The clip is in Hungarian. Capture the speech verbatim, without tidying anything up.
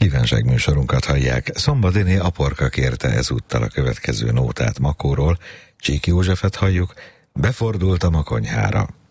Kívánság műsorunkat hallják. Szombadiné Aporka kérte ezúttal a következő nótát Makóról. Csík Józsefet halljuk. Befordultam a konyhára.